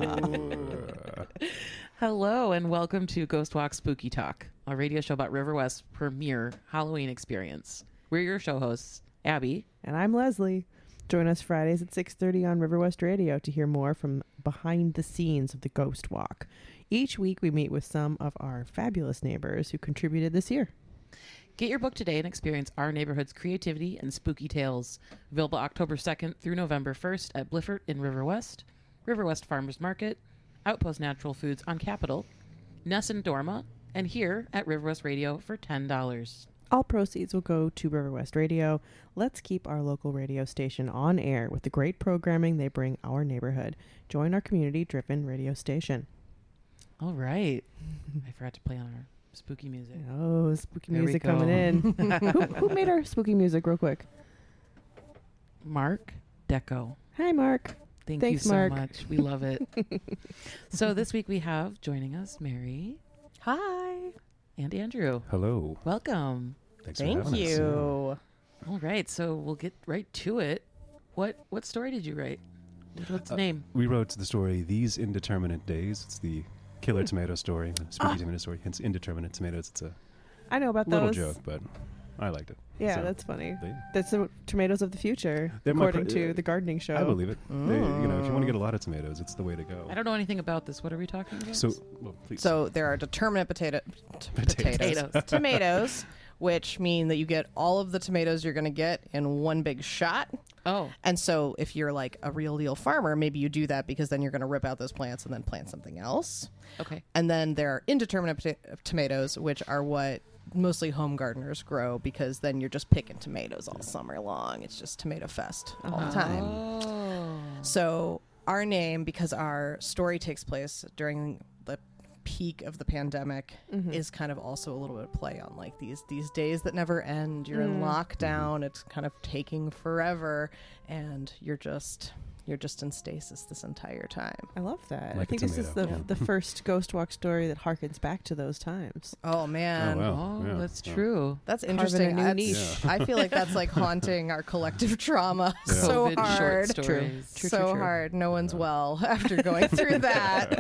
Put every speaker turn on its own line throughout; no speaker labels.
Hello and welcome to Ghost Walk Spooky Talk, a radio show about River West's premier Halloween experience. We're your show hosts, Abby.
And I'm Leslie. Join us Fridays at 6:30 on River West Radio to hear more from behind the scenes of the Ghost Walk. Each week we meet with some of our fabulous neighbors who contributed this year.
Get your book today and experience our neighborhood's creativity and spooky tales. Available October 2nd through November 1st at Bliffert in River West Farmers Market, Outpost Natural Foods on Capitol, Ness and Dorma, and here at River West Radio for $10.
All proceeds will go to River West Radio. Let's keep our local radio station on air with the great programming they bring our neighborhood. Join our community-driven radio station.
All right. I forgot to play on our spooky music.
Oh, spooky
There we
music
go.
coming in. who made our spooky music real quick?
Mark Deco.
Hi, Mark.
Thanks
you
you so
Mark.
much. We love it. So this week we have joining us Mary.
Hi.
And Andrew.
Hello.
Welcome.
Thanks for
Thank
having us.
you.
All right, so we'll get right to it. What story did you write? What's the name?
We wrote the story These Indeterminate Days. It's the killer tomato story, the spooky tomato story, hence indeterminate tomatoes. It's a
I know about
little
those.
joke, but I liked it.
Yeah,
So,
that's funny.
they-
That's the tomatoes of the future,
They're my
according
pro-
to the gardening show.
I believe it. They, if you want to get a lot of tomatoes, it's the way to go.
I don't know anything about this. What are we talking about?
So, well, please.
So there are determinate potatoes,
Potatoes.
tomatoes, which mean that you get all of the tomatoes you're going to get in one big shot.
Oh,
And so if you're like a real deal farmer, maybe you do that because then you're going to rip out those plants and then plant something else.
okay.
And then there are indeterminate tomatoes, which are what mostly home gardeners grow because then you're just picking tomatoes all summer long. It's just tomato fest all the time.
Oh.
So our name, because our story takes place during the peak of the pandemic, is kind of also a little bit of play on like these days that never end. You're in lockdown. It's kind of taking forever, and you're just in stasis this entire time.
I love that. I
Like a
think this is the
tomato.
the first Ghost Walk story that harkens back to those times.
Oh man.
Oh, wow.
Oh,
Yeah.
that's
Yeah.
true.
That's
Carving a
interesting.
new
That's-
niche.
I feel like that's like haunting our collective trauma
Yeah.
so
COVID
hard.
short stories.
True,
so
true.
hard. No one's well after going through that.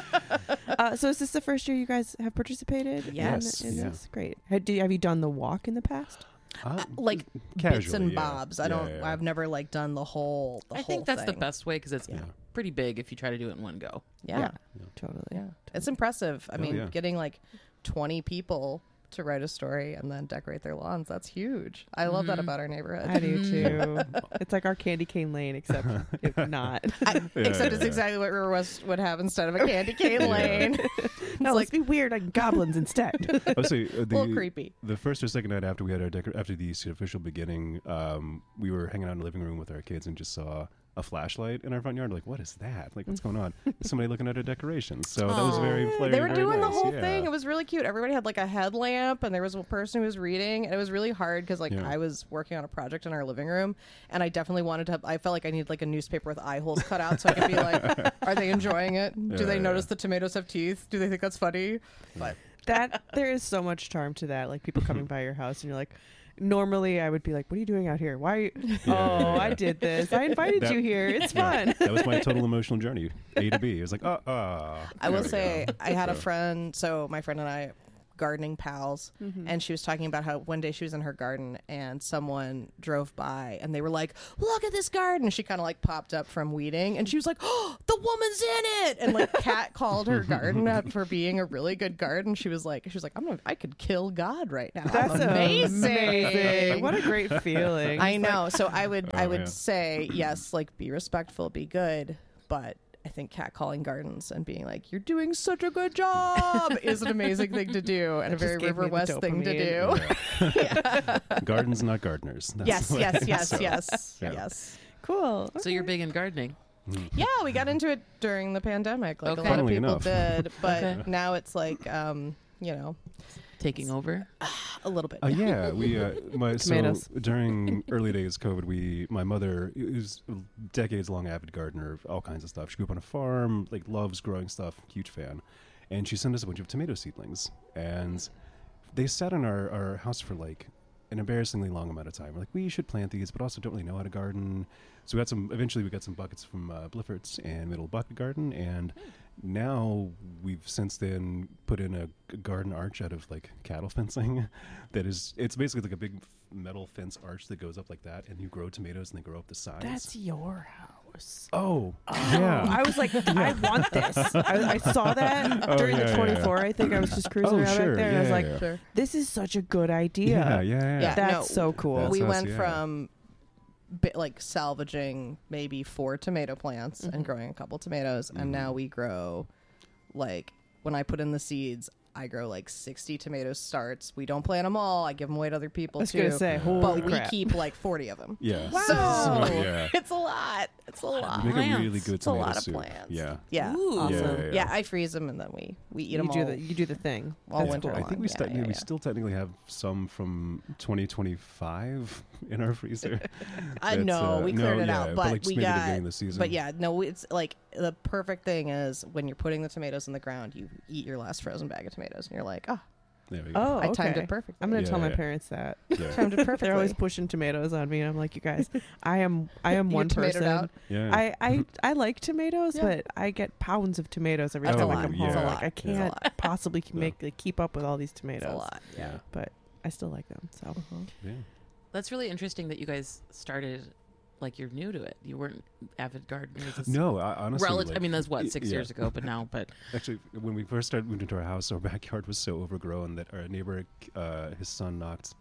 So is this the first year you guys have participated?
Yes.
In
Yeah.
this? Great. Have you done the walk in the past?
Like bits
Casually,
and
yeah.
bobs.
Yeah.
I've never like done the whole.
I think that's the
thing.
best way because it's
Yeah.
pretty big if you try to do it in one go.
Yeah.
Totally.
Yeah. It's impressive. I
Oh,
mean,
yeah.
getting like 20 people to write a story and then decorate their lawns, that's huge. I love that about our neighborhood.
I do too. It's like our candy cane lane, except if not.
Except it's
yeah.
exactly what River West would have instead of a candy cane
Yeah.
lane.
No, let's be weird like goblins instead.
I would say
A little creepy.
The first or second night after we had our after the official beginning, we were hanging out in the living room with our kids and just saw a flashlight in our front yard. Like, what is that? Like, what's going on? Somebody looking at our decorations. So that was very.
They were
very
doing the
nice.
whole
Yeah.
thing. It was really cute. Everybody had like a headlamp, and there was a person who was reading, and it was really hard because like
Yeah.
I was working on a project in our living room, and I definitely wanted to. I felt like I needed like a newspaper with eye holes cut out so I could be like, are they enjoying it? Do they
Yeah.
notice the tomatoes have teeth? Do they think that's funny? But
That there is so much charm to that. Like people coming by your house and you're like, normally I would be like, what are you doing out here? Why? Are you...
Yeah.
I did this. I invited
That-
you here. It's
Yeah.
fun.
That was my total emotional journey, A to B. It was like,
I
there
will
we
say
go.
I had a
So,
friend. So my friend and I, gardening pals, and she was talking about how one day she was in her garden and someone drove by and they were like, "Look at this garden!" She kind of like popped up from weeding and she was like, "Oh, the woman's in it!" And like Kat called her garden out for being a really good garden. She was like, I could kill God right now.
That's
I'm
amazing. What a great feeling.
I know. So I would
yeah.
say yes, like be respectful, be good, but I think cat calling gardens and being like, "You're doing such a good job," is an amazing thing to do and a
just
very
gave me
River
the
West thing to do.
dopamine.
Yeah. Gardens, not gardeners. That's
Yes,
what-
yes, yes,
so,
yes,
yeah.
yes.
Cool.
So you're big in gardening.
Yeah, we got into it during the pandemic, like
Okay.
a lot of
Funnily
people
enough.
did, but
Okay.
now it's like, you know,
Taking over.
a little bit.
Yeah, we
Tomatoes.
so during early days of COVID, my mother is a decades-long avid gardener of all kinds of stuff. She grew up on a farm, like loves growing stuff, huge fan, and she sent us a bunch of tomato seedlings, and they sat in our house for like an embarrassingly long amount of time. We're like, we should plant these, but also don't really know how to garden. So eventually we got some buckets from Bliffert's and Middle Bucket Garden, and now we've since then put in a garden arch out of like cattle fencing. It's basically like a big metal fence arch that goes up like that, and you grow tomatoes and they grow up the sides.
That's your house.
Oh, yeah.
I was like, I want this. I saw that during the 24. I think I was just cruising around
sure.
back there, and I was like,
Sure.
this is such a good idea.
Yeah.
That's so cool.
That's
We
us,
went
yeah.
from like salvaging maybe 4 tomato plants and growing a couple tomatoes, and now we grow, like, when I put in the seeds, I grow like 60 tomato starts. We don't plant them all. I give them away to other people
I was
too.
going to say, holy
But we
crap.
keep like 40 of them.
Yeah.
So
Yeah.
it's a lot. It's a lot.
You make a
plants.
really good
It's a
tomato
lot of
soup.
plants.
Yeah.
Yeah.
Ooh.
Awesome.
Yeah, I freeze them and then we eat them all.
You do the thing.
all
That's
winter
cool.
I think
long.
we still technically have some from 2025 in our freezer.
No, we cleared it out, but
like
we
maybe the
got.
beginning of the season.
But yeah, no, it's like the perfect thing is when you're putting the tomatoes in the ground, you eat your last frozen bag of tomatoes, and you're like, oh,
There we go.
Oh,
I timed
okay.
it perfectly.
I'm going to
Yeah,
tell my
yeah.
parents that.
Yeah.
Timed it perfectly.
They're always pushing tomatoes on me. And I'm like, you guys, I am
You
one
get tomatoed
person.
out?
Yeah.
I like tomatoes,
Yeah.
but I get pounds of tomatoes every
That's
time
a
I
lot.
come
Yeah.
home.
That's a
Like
lot.
I
That's a
can't
lot.
possibly keep up with all these
It's
tomatoes.
a lot. Yeah.
But I still like them. So
Yeah.
That's really interesting that you guys started like you're new to it. You weren't avid gardeners. It's
No, I, honestly.
relative.
like,
I mean, that's what 6
yeah.
years ago, but now, but
Actually, when we first started moving into our house, our backyard was so overgrown that our neighbor, his son knocked,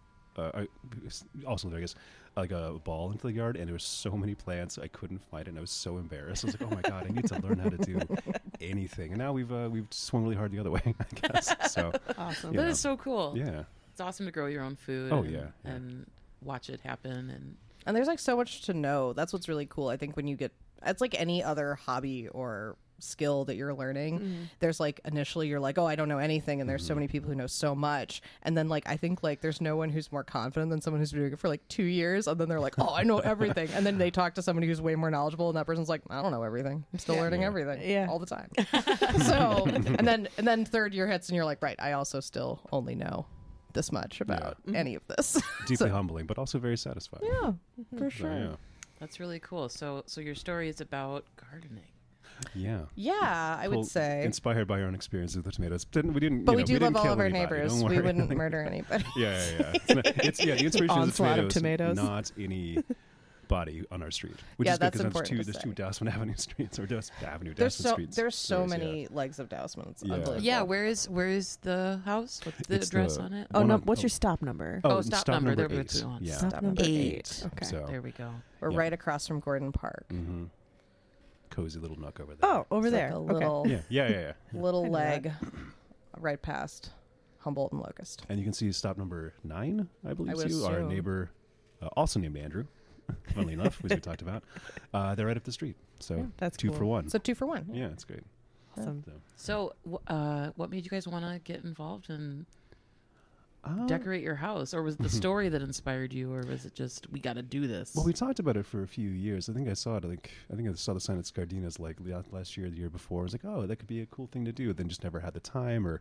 also I guess, like a ball into the yard, and there was so many plants I couldn't find it, and I was so embarrassed. I was like, oh my god, I need to learn how to do anything. And now we've swung really hard the other way, I guess. So
awesome.
Yeah.
that is so cool.
yeah,
It's awesome to grow your own food.
Oh,
and,
yeah.
and watch it happen. And
And there's like so much to know. That's what's really cool. I think when you get, it's like any other hobby or skill that you're learning. There's like initially you're like, oh, I don't know anything, and there's so many people who know so much. And then like I think like there's no one who's more confident than someone who's been doing it for like 2 years, and then they're like, oh, I know everything. And then they talk to somebody who's way more knowledgeable, and that person's like, I don't know everything. I'm still learning everything,
Yeah.
all the time. So and then third year hits, and you're like, right, I also still only know this much about any of this.
deeply humbling, but also very satisfying.
Yeah, for
So,
sure.
that's really cool. So your story is about gardening.
Yeah.
Yeah, I would
Well,
say.
inspired by our own experience with the tomatoes.
But
you
we
know,
do
we
love
didn't
all
kill
of our
anybody,
neighbors.
don't
We
worry.
wouldn't murder anybody.
Yeah. It's the inspiration is the
Onslaught of
tomatoes,
tomatoes.
not any body on our street. Which
Yeah,
is good
that's
because
important to
there's
say.
two Dousman Avenue streets or Dousman
There's
streets.
so
stores,
many legs of Dousman. It's
Yeah.
unbelievable.
Yeah, where is the house? What's the
It's
address
the-
on it?
Oh
One
no!
on-
What's your stop number?
Oh, stop number. There we
8.
go.
Yeah.
Stop number 8. Okay.
So,
There we go.
We're
Yeah.
right across from Gordon Park.
hmm cozy little nook over there.
Oh, over
It's
there.
like a little
Yeah.
little
I know
leg right past Humboldt and Locust.
And you can see stop number 9, I believe.
I would
Our
assume.
neighbor, also named Andrew, funnily enough, as we talked about. They're right up the street. So
That's
2
cool.
for 1.
So 2 for 1.
Yeah, it's great.
Awesome.
So,
What made you guys want to get involved and
uh,
decorate your house? Or was it the story that inspired you, or was it just we got to do this?
Well, we talked about it for a few years. I think I saw it. I saw the sign at Scardina's like last year, or the year before. I was like, oh, that could be a cool thing to do. Then just never had the time, or,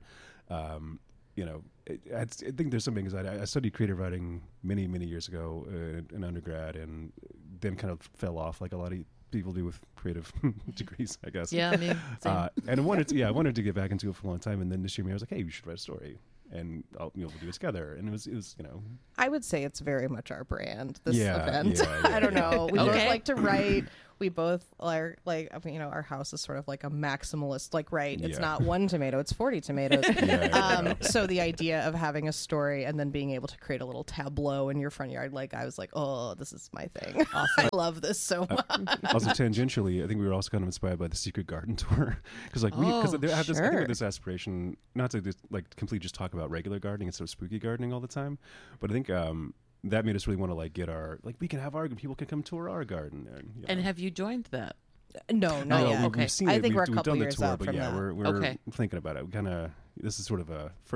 I think there's some anxiety. I studied creative writing many years ago in undergrad, and then kind of fell off like a lot of people do with creative degrees, I guess.
yeah, I mean, same.
And I wanted to get back into it for a long time. And then this year, I was like, hey, we should write a story. And we'll do it together. And it was
I would say it's very much our brand, this
Yeah,
event.
yeah,
I don't know. We both
Okay.
like to write. We both are like, our house is sort of like a maximalist, like, right. It's
Yeah.
not 1 tomato, it's 40 tomatoes.
Yeah.
So the idea of having a story and then being able to create a little tableau in your front yard, like I was like, oh, this is my thing. I love this so much.
Also, tangentially, I think we were also kind of inspired by the Secret Garden Tour because, I have this, I think I have this aspiration not to just completely just talk about regular gardening instead of spooky gardening all the time, but I think that made us really want to get our we can have our people can come tour our garden
And have you joined that?
No, not
no,
yet.
we've,
Okay.
we've seen
I
it.
think we're a
we've
couple
done the
years
tour,
out
but
from
yeah,
that.
we're
Okay.
thinking about it. We kind of this is sort of a first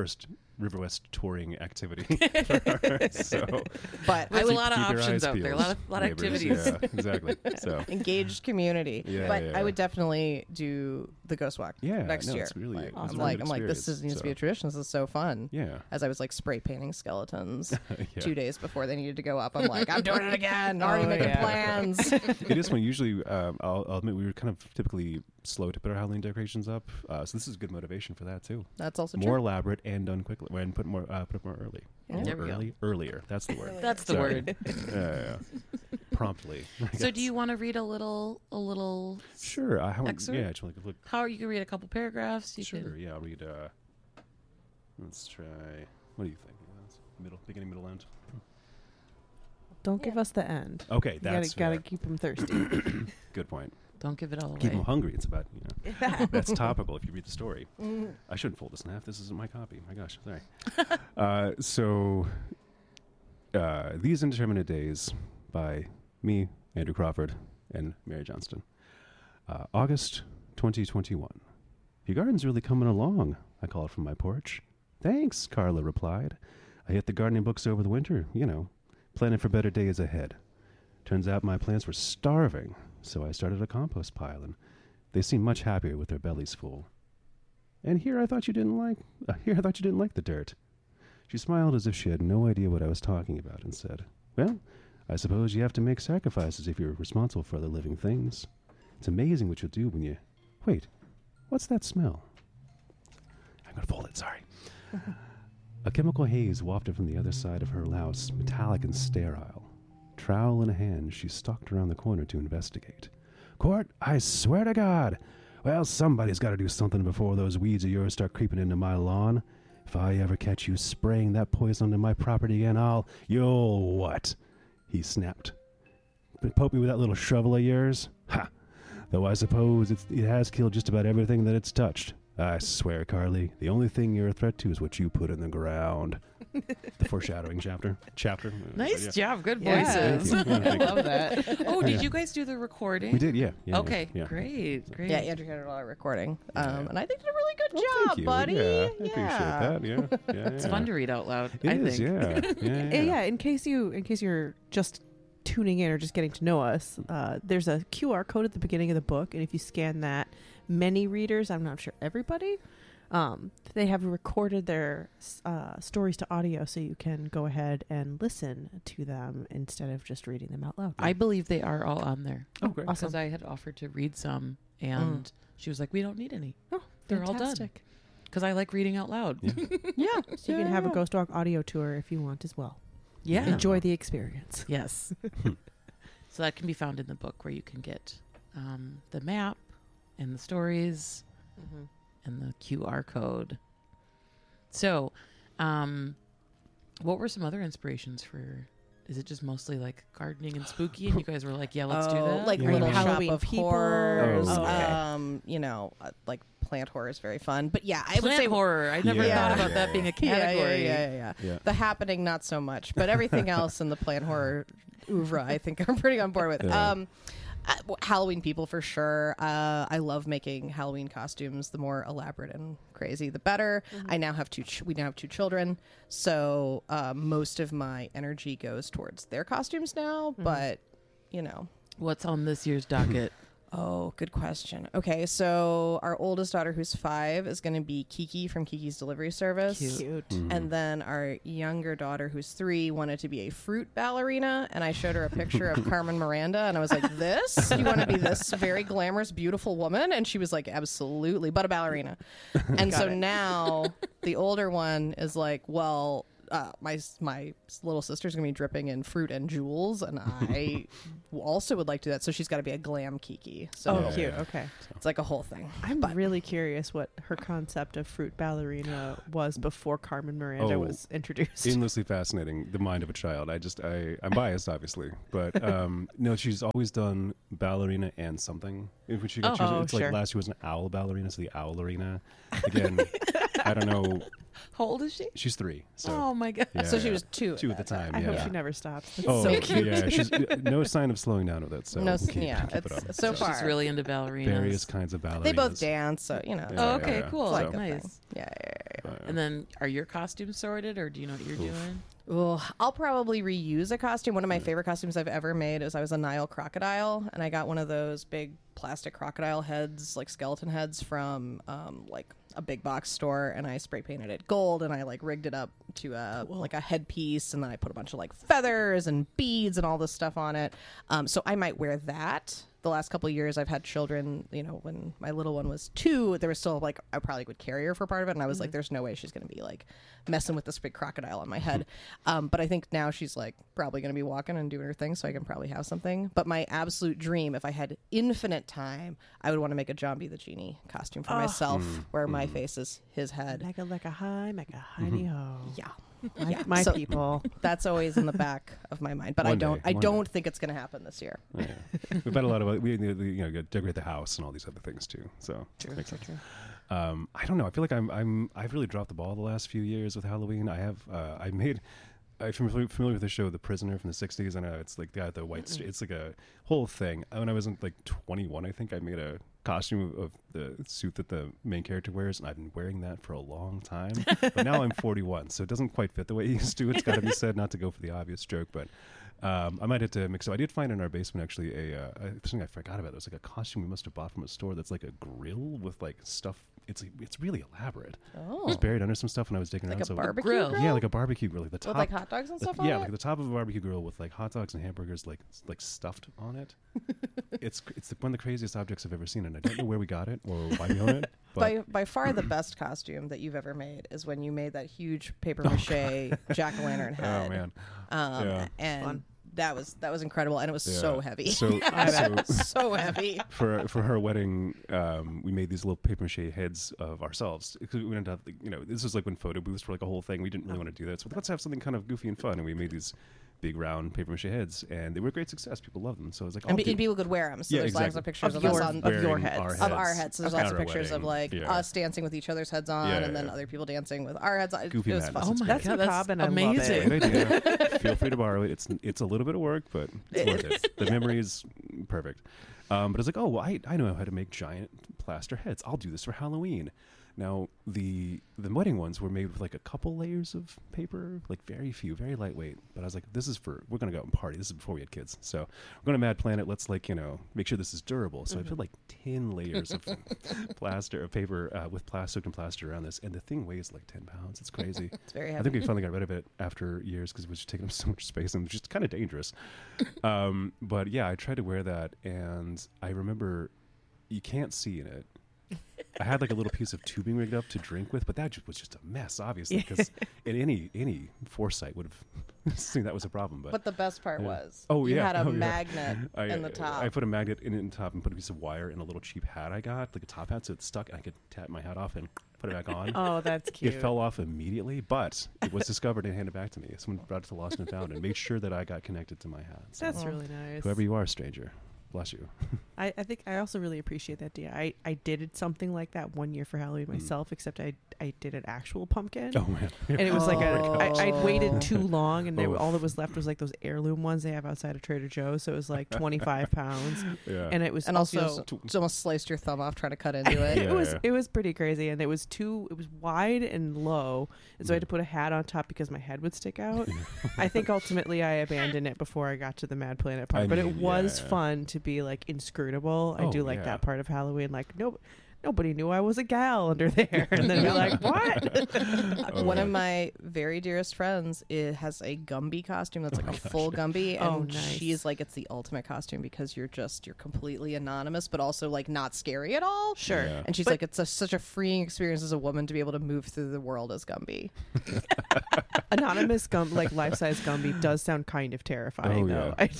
River West touring activity for her. So
But
There's
I
a
would
lot of
keep your
options
eyes
out there. A
peeled,
lot of
neighbors.
activities.
Yeah, exactly. So
engaged community.
Yeah,
but
yeah.
I would definitely do the Ghost Walk
yeah,
next
no,
year.
it's really,
Like,
it's
I'm
a really
like,
good
I'm like, this
experience,
needs to be a
so,
tradition. This is so fun.
Yeah.
As I was like spray painting skeletons
Yeah.
2 days before they needed to go up, I'm like, I'm doing it again. Already
Oh,
making
yeah.
plans.
It is when usually I'll admit we were kind of typically slow to put our Halloween decorations up, so this is good motivation for that too.
That's also
More
true.
elaborate and done quickly, and put more early.
Yeah.
There we go.
Earlier. That's the word.
That's the
Sorry.
word.
Yeah. Promptly. I
So do
guess.
you want to read a little?
Sure. I
excerpt?
yeah. Just want to look.
How you can read a couple paragraphs? You
Sure.
can.
Yeah. I'll read. Let's try. What do you think? Middle, beginning, middle, end.
Don't give us the end.
Okay,
You
that's
gotta
fair.
keep them thirsty.
Good point.
Don't give it all
Keep them
away.
hungry. It's about that's topical if you read the story. I shouldn't fold this in half. This isn't my copy. My gosh, sorry. These Indeterminate Days by me, Andrew Crawford, and Mary Johnston. August 2021. Your garden's really coming along, I called from my porch. Thanks, Carla replied. I hit the gardening books over the winter, planning for better days ahead. Turns out my plants were starving, so I started a compost pile, and they seem much happier with their bellies full. And here I thought you didn't like the dirt. She smiled as if she had no idea what I was talking about and said, Well, I suppose you have to make sacrifices if you're responsible for other living things. It's amazing what you'll do when you... Wait, what's that smell? I'm going to fold it, sorry. A chemical haze wafted from the other side of her house, metallic and sterile. Trowel in hand, she stalked around the corner to investigate. Court, I swear to God! Well, somebody's got to do something before those weeds of yours start creeping into my lawn. If I ever catch you spraying that poison onto my property again, you'll what? He snapped. Poke me with that little shovel of yours? Ha! Though I suppose it has killed just about everything that it's touched. I swear, Carly, the only thing you're a threat to is what you put in the ground. The foreshadowing chapter.
Nice
Yeah.
job. Good
Yeah.
voices.
Thank you. Yeah,
I
thank you.
love that.
Oh, did you guys do the recording?
We did, yeah.
Okay,
yeah.
great.
Yeah, Andrew had it all recording.
Yeah.
And I think did a really good
Well,
job,
thank you.
buddy.
Yeah, I appreciate that. Yeah.
It's fun to read out loud.
It
I
is,
think.
Yeah, in case you're just tuning in or just getting to know us, there's a QR code at the beginning of the book, and if you scan that, many readers, I'm not sure everybody, they have recorded their stories to audio, so you can go ahead and listen to them instead of just reading them out loud.
I believe they are all on there.
Oh, great.
awesome.
Because I had offered to read some, and she was like, "We don't need any. They're all done."
Fantastic.
Because I like reading out loud.
Yeah.
Yeah, so you can have a Ghost Walk audio tour if you want as well.
Yeah.
Enjoy the experience.
Yes. So that can be found in the book, where you can get the map and the stories and the QR code. So, what were some other inspirations for? Is it just mostly like gardening and spooky? And you guys were like, "Yeah, let's do that."
Like
Yeah.
Little
Halloween
Shop of
people.
Horrors.
Oh,
okay.
Like plant horror is very fun. But yeah, I would
plant
say
horror. I never
Yeah.
thought about
Yeah.
that being a category.
Yeah.
Yeah.
The Happening, not so much, but everything else in the plant horror oeuvre, I think I'm pretty on board with.
Yeah.
Halloween people for sure. I love making Halloween costumes. The more elaborate and crazy, the better. I now have we now have two children, so most of my energy goes towards their costumes now. But
What's on this year's docket?
Oh, good question. Okay, so our oldest daughter, who's 5, is going to be Kiki from Kiki's Delivery Service.
Cute.
And then our younger daughter, who's 3, wanted to be a fruit ballerina. And I showed her a picture of Carmen Miranda. And I was like, this? You want to be this very glamorous, beautiful woman? And she was like, absolutely, but a ballerina. And so now the older one is like, well, my little sister's gonna be dripping in fruit and jewels, and I also would like to do that. So she's got to be a glam Kiki. So
Oh,
Yeah.
cute. Okay.
it's like a whole thing.
I'm really curious what her concept of fruit ballerina was before Carmen Miranda
Oh,
was introduced.
Endlessly fascinating, the mind of a child. I'm biased, obviously, but no, she's always done ballerina and something. When she got chosen, it's
sure.
like last year was an owl ballerina, so the owl arena. Again, I don't know.
How old is she?
She's 3. So
Oh my god.
yeah,
So she
yeah.
was 2.
2 at the time.
I
yeah.
hope she never stops. That's
Oh,
so cute.
yeah. She's no sign of slowing down with it. So
No,
keep
yeah,
it up.
it's so far.
She's really into ballerinas.
Various kinds of ballerinas.
They both dance, so
Yeah,
Oh, okay,
yeah.
cool.
It's like a
Nice.
thing. Yeah.
And then, are your costumes sorted, or do you know what you're doing?
Ooh, I'll probably reuse a costume. One of my favorite costumes I've ever made is I was a Nile crocodile, and I got one of those big plastic crocodile heads, like skeleton heads, from like a big box store, and I spray painted it gold, and I like rigged it up to like a headpiece, and then I put a bunch of like feathers and beads and all this stuff on it. So I might wear that. The last couple of years I've had children, you know, when my little one was 2, there was still like, I probably would carry her for part of it. And I was like, there's no way she's going to be like messing with this big crocodile on my head. But I think now she's like probably going to be walking and doing her thing. So I can probably have something. But my absolute dream, if I had infinite time, I would want to make a Jambi the Genie costume for myself where my face is his head.
Mega high, mega hiney ho.
Yeah.
My
So
people.
that's always in the back of my mind. But
One
I don't
day.
think it's going to happen this year.
Yeah. We've had a lot of we decorate the house and all these other things too. So makes sense. I don't know. I feel like I've really dropped the ball the last few years with Halloween. I'm familiar with the show The Prisoner from the 60s. I know it's like got the white it's like a whole thing. When I was like 21, I think I made a costume of the suit that the main character wears, and I've been wearing that for a long time. But now I'm 41, so it doesn't quite fit the way it used to. It's got to be said, not to go for the obvious joke, but I might have to mix it. I did find in our basement actually a something I forgot about. It was like a costume we must have bought from a store that's like a grill with like stuff. It's really elaborate.
Oh.
It was buried under some stuff when I was digging
Like
around.
a
So
barbecue
grill?
grill?
yeah, like a barbecue grill, like the top,
With like hot dogs and stuff on
yeah,
it?
like the top of a barbecue grill with like hot dogs and hamburgers, like stuffed on it. it's one of the craziest objects I've ever seen, and I don't know where we got it or why we own it. But
By far the best costume that you've ever made is when you made that huge paper mache jack-o'-lantern head.
oh man, yeah.
And
Fun.
that was incredible, and it was
Yeah.
so heavy.
So
So heavy.
for her wedding, we made these little paper mache heads of ourselves. Because we ended up, this was like when photo booths were like a whole thing. We didn't really want to do that, so let's have something kind of goofy and fun. And we made these big round paper mache heads, and they were a great success. People loved them, so I was like,
And people could wear them. So
Yeah,
there's lots
exactly.
of pictures
Of
of, us
your-
on
of your
Wearing
heads.
of our heads. So there's
Okay.
lots
At
of
our
pictures of like
wedding. Yeah.
us dancing with each other's heads on,
Yeah,
and then
yeah.
other people dancing with our heads on.
Goofy
It was
madness.
fun.
Oh my
That's
god, that's
macabre and I love it.
amazing.
Great idea. Feel free to borrow it. It's a little bit of work, but it's worth it. The memory is perfect. But I was like, oh, well, I know how to make giant plaster heads. I'll do this for Halloween. Now, the wedding ones were made with like a couple layers of paper, like very few, very lightweight. But I was like, we're going to go out and party. This is before we had kids. So we're going to Mad Planet. Let's make sure this is durable. So I put like 10 layers of plaster, of paper with soaked in plaster around this. And the thing weighs like 10 pounds. It's crazy.
It's very
I
heavy.
think we finally got rid of it after years because it was just taking up so much space and it was just kind of dangerous. But yeah, I tried to wear that, and I remember you can't see in it. I had like a little piece of tubing rigged up to drink with, but that was just a mess, obviously, because any foresight would have seen that was a problem. But
But the best part was
Oh,
you
yeah.
had a
Oh, yeah.
magnet in the top.
I put a magnet in the top and put a piece of wire in a little cheap hat I got, like a top hat, so it stuck, and I could tap my hat off and put it back on.
Oh, that's cute.
It fell off immediately, but it was discovered and handed back to me. Someone brought it to Lost and Found and made sure that I got connected to my hat. So
That's really nice.
whoever you are, stranger, bless you.
I think I also really appreciate that, Dia. I did something like that one year for Halloween myself, except I did an actual pumpkin.
Oh man,
And it was like I'd waited too long, and
Oh.
all that was left was like those heirloom ones they have outside of Trader Joe's. So it was like 25 pounds,
yeah.
and it was
and also
also
you almost sliced your thumb off trying to cut into it.
Yeah.
it was pretty crazy, and it was wide and low, and so I had to put a hat on top because my head would stick out. I think ultimately I abandoned it before I got to the Mad Planet part, but it
mean,
was
yeah.
fun to be like inscrutable. I
Oh,
do like
yeah.
that part of Halloween, like nobody knew I was a gal under there, and then you're like, what?
Oh,
One of
yeah.
my very dearest friends has a Gumby costume that's like a full Gumby, and
Oh, nice.
she's like, it's the ultimate costume because you're completely anonymous, but also like not scary at all.
Sure.
Yeah.
And she's like, it's such a freeing experience as a woman to be able to move through the world as Gumby.
Anonymous like life-size Gumby does sound kind of terrifying,
Oh,
though.
yeah.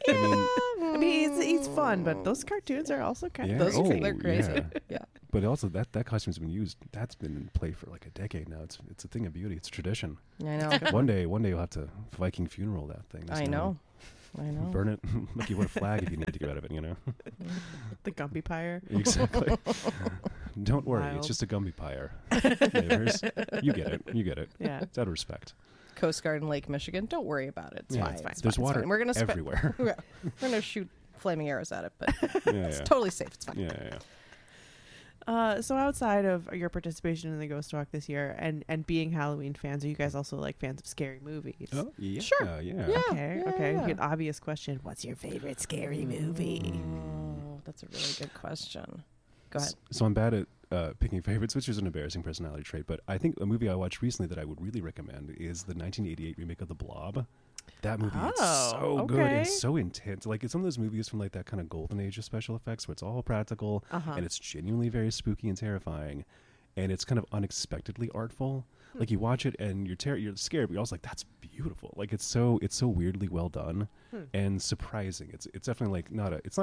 I mean,
He's fun, but those cartoons are also kind
yeah.
of
Those are
crazy.
they're crazy.
Yeah.
Yeah.
But also that costume's been used. That's been in play for like a decade now. It's a thing of beauty. It's a tradition.
I know.
one day you'll have to Viking funeral that thing. There's
I
no-
know.
Burn it. Look, you want a flag if you need to get rid of it.
The Gumby Pyre.
Exactly. Don't worry,
Wild.
it's just a Gumby pyre. Neighbors, you get it.
Yeah.
It's out of respect.
Coast Guard in Lake Michigan. Don't worry about it. It's
Yeah,
fine.
it's fine.
It's
There's
fine. It's
water
fine. We're gonna
everywhere.
We're gonna shoot flaming arrows at it, but
Yeah,
it's
yeah.
totally safe. It's fine.
Yeah.
So outside of your participation in the Ghost Walk this year and being Halloween fans, are you guys also like fans of scary movies?
Oh, yeah.
Sure.
Yeah.
Yeah.
Okay.
yeah.
Good obvious question. What's your favorite scary movie?
Oh, that's a really good question. Go ahead.
So I'm bad at picking favorites, which is an embarrassing personality trait. But I think a movie I watched recently that I would really recommend is the 1988 remake of The Blob. That movie is so good
okay.
and so intense. Like, it's some of those movies from like that kind of golden age of special effects where it's all practical and it's genuinely very spooky and terrifying, and it's kind of unexpectedly artful. Like, you watch it and you're scared, but you're also like, that's beautiful. Like, it's so weirdly well done and surprising. It's definitely like it's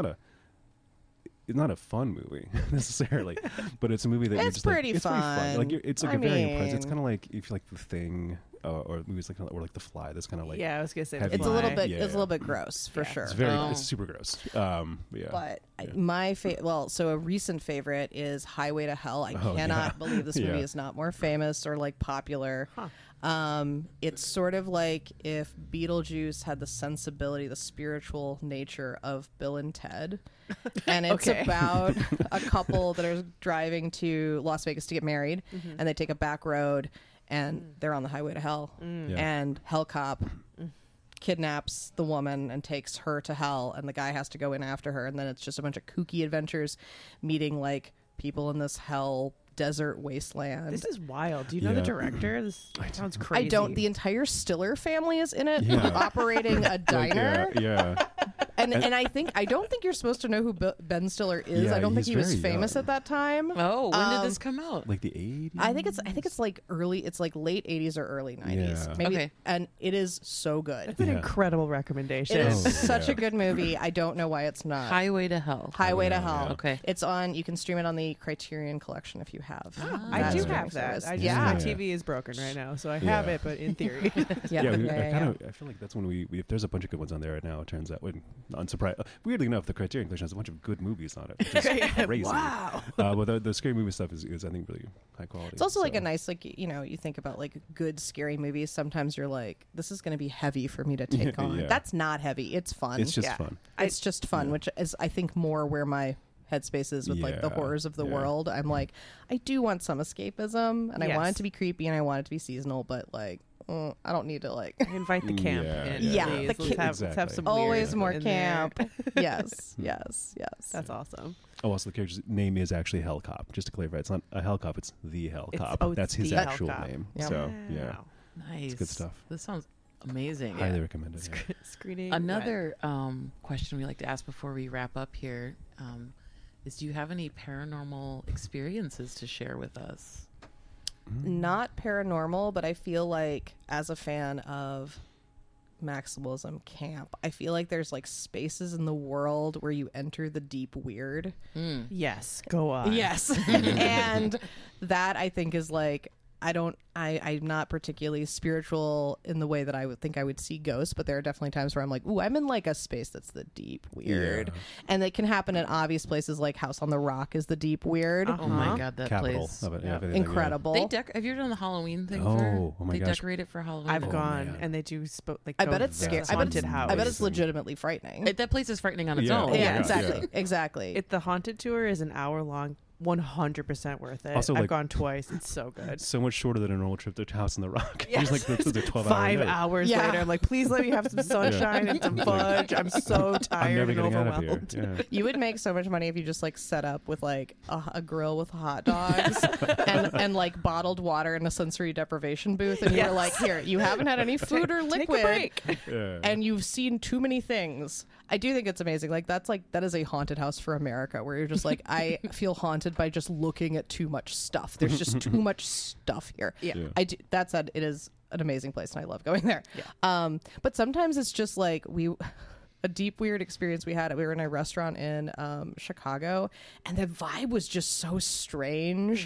not a fun movie necessarily, but it's a movie that you're
It's
just
pretty
like, it's
fun.
pretty fun. Like, it's like
I
a very impressive. It's
mean-
kind of like if you like The Thing, or movies like or like The Fly. That's kind of like
Yeah, I was gonna say
heavy.
It's a little
Fly.
bit.
Yeah.
It's a little bit gross for
Yeah.
sure.
It's very
Oh.
it's super gross. Yeah.
But
Yeah.
my so a recent favorite is Highway to Hell. I
Oh,
cannot
yeah.
believe this movie
Yeah.
is not more famous or like popular.
Huh.
It's sort of like if Beetlejuice had the sensibility, the spiritual nature of Bill and Ted. And it's
Okay.
about a couple that are driving to Las Vegas to get married, and they take a back road, and they're on the highway to hell.
Yeah.
And Hell Cop kidnaps the woman and takes her to hell, and the guy has to go in after her, and then it's just a bunch of kooky adventures meeting like people in this hell desert wasteland.
This is wild. Do you know the
Yeah.
director? This sounds crazy.
I don't. The entire Stiller family is in it,
Yeah.
operating a
Like,
diner.
yeah.
And I don't think you're supposed to know who Ben Stiller is.
Yeah,
I don't think
he's
he was
very
famous
young.
at that time.
Oh, when did this come out?
Like the 80s.
I think it's like early. It's like late 80s or early 90s.
Yeah.
Maybe.
Okay.
And it is so good.
That's an
Yeah.
incredible recommendation.
It is
Oh,
such
yeah.
a good movie. I don't know why it's not.
Highway to Hell.
Highway to
Yeah,
Hell.
yeah.
Okay.
It's on. You can stream it on the Criterion Collection if you have.
I
that
do
streaming
have that.
service.
I just
yeah.
my TV is broken right now, so I have
Yeah.
it, but in theory.
Yeah.
I feel like that's when we if there's a bunch of good ones on there right now. It turns out, unsurprised. Weirdly enough, the Criterion Collection has a bunch of good movies on it, which is crazy.
Wow.
But the scary movie stuff is I think really high quality.
It's also like
so.
a nice, like, you think about like good scary movies. Sometimes you're like, this is going to be heavy for me to take on.
Yeah.
That's not heavy. It's fun.
It's just
Yeah.
fun.
It's just fun,
Yeah.
which is, I think, more where my headspace is with like the
Yeah,
horrors of the
yeah.
world. I'm like, I do want some escapism, and I want
Yes.
it to be creepy, and I want it to be seasonal, but like, I don't need to like.
Invite the camp
Yeah,
in.
yeah.
please.
The
Let's have
Exactly.
some
Always
weird
more
in there.
camp. Yes, yes, yes.
That's awesome.
Oh, also the character's name is actually Hell Cop. Just to clarify, it's not a Hell Cop; it's the Hell
It's-
Cop.
oh, it's
That's his
the Hell
actual
Cop.
name.
Yep.
So yeah,
Wow.
Nice.
good stuff.
This sounds amazing.
highly recommended. Yeah.
Screening.
Another question we like to ask before we wrap up here is, do you have any paranormal experiences to share with us?
Not paranormal, but I feel like as a fan of maximalism camp, I feel like there's like spaces in the world where you enter the deep weird.
Yes, go on.
Yes. And that I think is like, I'm not particularly spiritual in the way that I would think I would see ghosts, but there are definitely times where I'm like, ooh, I'm in like a space that's the deep weird.
Yeah.
And it can happen in obvious places like House on the Rock is the deep weird.
Oh my god, that
Capital
place.
of it.
Yeah.
Yeah, if anything, yeah.
Incredible.
They have you ever done the Halloween thing?
Oh my
they
gosh.
decorate it for Halloween.
I've
Oh,
gone,
man.
and they do like.
I
go
bet it's
to
scary.
this
I bet
haunted
it's,
house.
I bet it's legitimately frightening.
That place is frightening on its
Yeah.
own.
Oh,
yeah,
yeah.
exactly.
Yeah.
Exactly.
The haunted tour is an hour long. 100% worth it.
Also,
I've
like-
gone twice. It's so good.
It's so much shorter than a normal trip to House on the Rock.
Yes.
It's like the 12
5
hour
hours
Yeah.
later, I'm like, please let me have some sunshine and some fudge. I'm so
I'm
tired
never
and
getting out of
overwhelmed.
here. Yeah.
You would make so much money if you just like set up with like a grill with hot dogs and like bottled water in a sensory deprivation booth, and you're
Yes.
like, here, you haven't had any food or
Take a
liquid,
break.
Yeah.
and you've seen too many things. I do think it's amazing. Like that is a haunted house for America, where you're just like, I feel haunted by just looking at too much stuff. There's just too much stuff here.
Yeah.
Yeah.
I do. That said, it is an amazing place, and I love going there. But sometimes it's just like a deep weird experience we had. We were in a restaurant in Chicago, and the vibe was just so strange.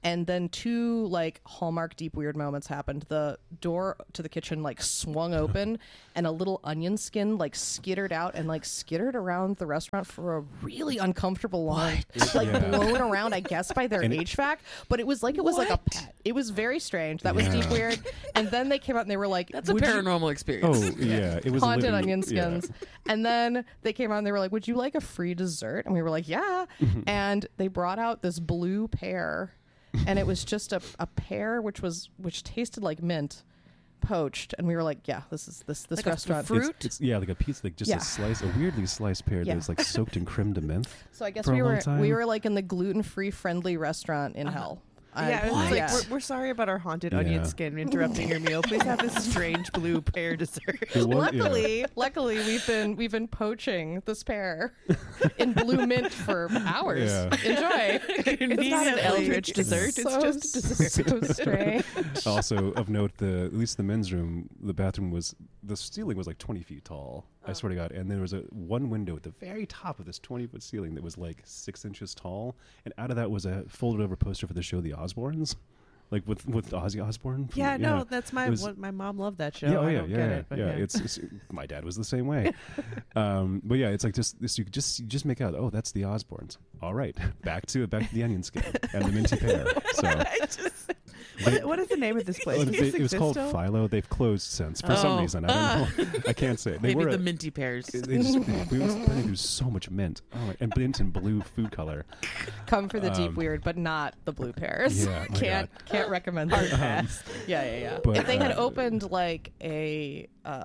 And then two like Hallmark deep weird moments happened. The door to the kitchen like swung open and a little onion skin like skittered out and like skittered around the restaurant for a really uncomfortable long like blown around, I guess, by their HVAC. But it was like like a pet. It was very strange. That was deep weird. And then they came out and they were like,
That's a paranormal experience.
Oh yeah, it was
haunted
living-
onion skins. And then they came out and they were like, would you like a free dessert? And we were like, yeah. And they brought out this blue pear, and it was just a pear which tasted like mint poached, and we were like, yeah, this
Like
restaurant.
a fruit?
It's like a piece, like just a slice, a weirdly sliced pear that was like soaked in creme de menthe.
So I guess
for a
we
long time.
were like in the gluten-free friendly restaurant in hell.
Yeah, it's like, we're sorry about our haunted onion skin interrupting your meal. Please have this strange blue pear dessert.
It was- yeah.
Luckily, we've been poaching this pear in blue mint for hours.
Yeah.
Enjoy.
It's not an eldritch dessert. It's just a dessert.
So strange.
Also of note, at least the men's room, the bathroom the ceiling was like 20 feet tall. I swear to God. And there was one window at the very top of this 20-foot ceiling that was like 6 inches tall, and out of that was a folded over poster for the show The Osbournes, like with Ozzy Osbourne.
Yeah, no, that's my mom loved that show.
Yeah,
I don't get it, but
It's my dad was the same way. But yeah, it's like this. You just make out. Oh, that's the Osbournes. All right, back to the onion skin and the minty pear. So.
What is the name of this place?
Oh,
Does this
it was
exist
called
still?
Philo. They've closed since for some reason. I don't know. I can't say. They
Maybe
were
the minty pears.
we was burning through so much mint. Oh, and mint and blue food color.
Come for the deep weird, but not the blue pears.
Yeah, my
can't recommend that. Yeah.
But,
If they had opened like a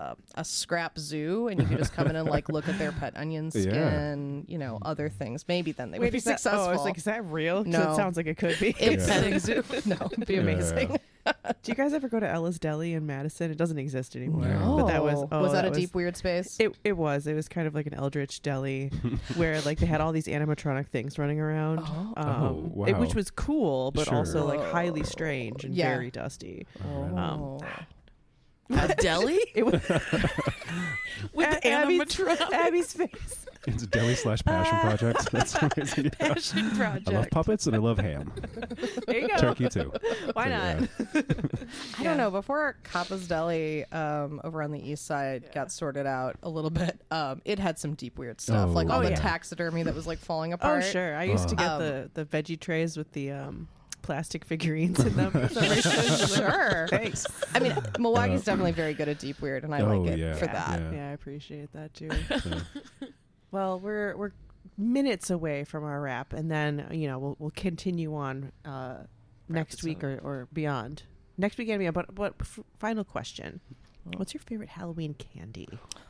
scrap zoo and you could just come in and like look at their pet onion skin, other things, maybe then they would be successful.
I was like, is that real? 'Cause
No.
it sounds like it could be.
It's
Petting zoo.
No, it'd be amazing.
Do you guys ever go to Ella's Deli in Madison? It doesn't exist anymore.
No.
But that was
that a deep weird space?
It was kind of like an eldritch deli where like they had all these animatronic things running around,
wow.
which was cool, but
Sure.
also like highly strange and
Yeah.
very dusty.
Oh.
A deli?
It was
With animatronics.
Abby's face.
It's a deli / passion project. That's amazing. Yeah.
Passion project.
I love puppets and I love ham.
There you go.
Turkey too.
Why
So,
not?
yeah.
I don't know. Before Kappa's Deli over on the east side got sorted out a little bit, it had some deep weird stuff,
Oh,
like all the
yeah.
taxidermy that was like falling
Oh
apart.
sure, I used to get the veggie trays with the plastic figurines in them. For some reason.
Sure.
Thanks.
I mean, Milwaukee's definitely very good at deep weird, and I like it
yeah,
for that.
yeah.
Yeah, I appreciate that too.
So,
Well, we're minutes away from our wrap, and then we'll continue on next week or beyond. Next week and beyond. But final question: what's your favorite Halloween candy?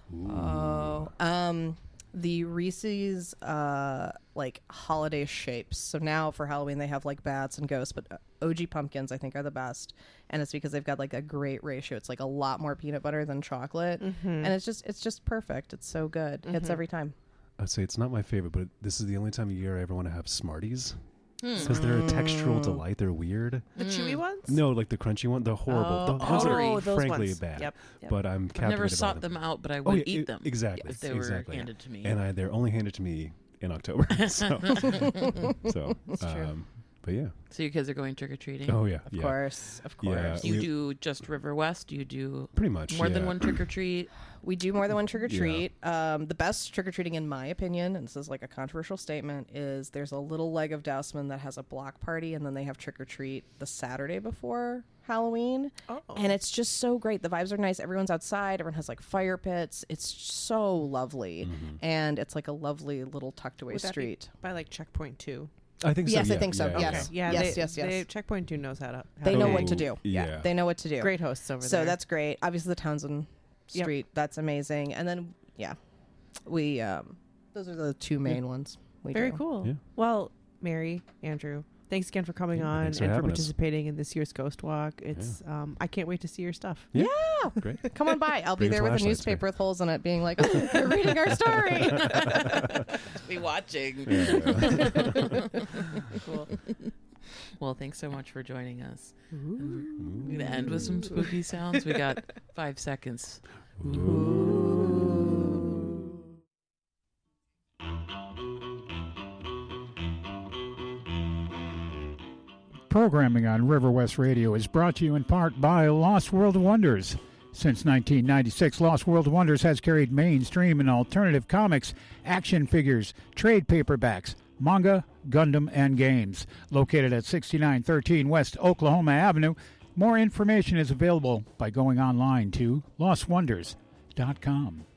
The Reese's like holiday shapes. So now for Halloween they have like bats and ghosts, but OG pumpkins I think are the best, and it's because they've got like a great ratio. It's like a lot more peanut butter than chocolate, and it's just perfect. It's so good. Hits every time.
I'd say it's not my favorite, but this is the only time of year I ever want to have Smarties. Because they're a textural delight. They're weird.
The chewy ones?
No, like the crunchy one. The horrible. the ones that
powdery.
are
Those
frankly
ones.
bad.
Yep.
But I'm
I've
captivated
never
by
sought them out, but I would eat them.
Exactly.
If they were
exactly.
handed to me.
And they're only handed to me in October. So,
true.
But yeah.
So you kids are going trick or treating?
Oh yeah.
Of course.
Yeah.
Do you do just River West? Do you do
Pretty much.
more than
yeah.
one trick or treat?
We do more than one trick or treat. The best trick or treating, in my opinion, and this is like a controversial statement, is there's a little leg of Dousman that has a block party, and then they have trick or treat the Saturday before Halloween.
Oh.
And it's just so great. The vibes are nice. Everyone's outside. Everyone has like fire pits. It's so lovely, and it's like a lovely little tucked away
Would that be
street.
by like Checkpoint 2.
I think so.
Yes, I
yeah,
think so.
yeah,
Yes.
yeah.
Yeah,
Yes.
Checkpoint 2 knows how to.
They know
Oh,
what to do.
Yeah.
They know what to do.
Great hosts over there.
So that's great. Obviously, the Townsend
Yep.
Street, that's amazing. And then, we those are the two main ones. We
very
do.
cool.
Yeah.
Well, Mary, Andrew, thanks again for coming on
thanks for
and for
having us.
participating in this year's Ghost Walk. It's I can't wait to see your stuff.
Yeah. Great.
Come on by. I'll be
Bring
there with a
flashlights,
newspaper with holes in it, being like, "Oh, you're reading our story."
Be watching.
Yeah.
Cool.
Well, thanks so much for joining us. We're going to end with some spooky sounds. We got 5 seconds.
Programming on River West Radio is brought to you in part by Lost World Wonders. Since 1996, Lost World Wonders has carried mainstream and alternative comics, action figures, trade paperbacks, manga, Gundam, and games. Located at 6913 West Oklahoma Avenue, more information is available by going online to lostwonders.com.